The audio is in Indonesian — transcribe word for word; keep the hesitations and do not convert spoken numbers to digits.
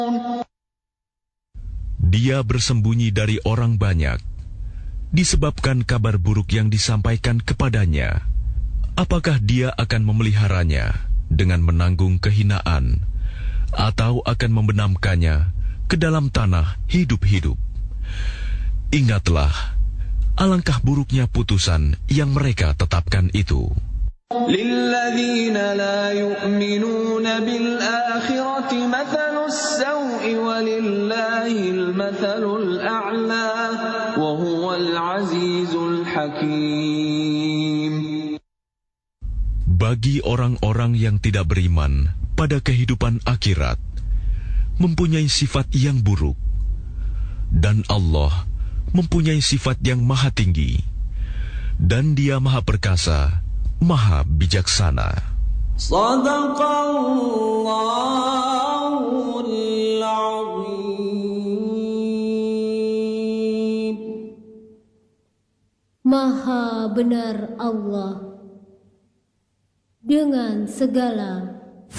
Dia bersembunyi dari orang banyak, disebabkan kabar buruk yang disampaikan kepadanya. Apakah dia akan memeliharanya dengan menanggung kehinaan, atau akan membenamkannya ke dalam tanah hidup-hidup? Ingatlah, alangkah buruknya putusan yang mereka tetapkan itu. لِلَّذِينَ لَا يُؤْمِنُونَ بِالْآخِرَةِ مَثَلُ السَّوْءِ وَلِلَّهِ الْمَثَلُ الْأَعْلَى وَهُوَ الْعَزِيزُ الْحَكِيمُ. Bagi orang-orang yang tidak beriman pada kehidupan akhirat, mempunyai sifat yang buruk, dan Allah mempunyai sifat yang maha tinggi, dan Dia maha perkasa, maha bijaksana. Shadaqallahul Azim. Maha benar Allah dengan segala